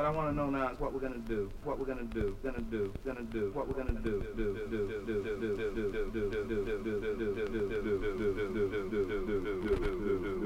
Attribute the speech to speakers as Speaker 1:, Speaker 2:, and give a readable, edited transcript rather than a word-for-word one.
Speaker 1: What I want to know now is what we're gonna do. What we're gonna do. Gonna do. Gonna do. What we're gonna do. Do.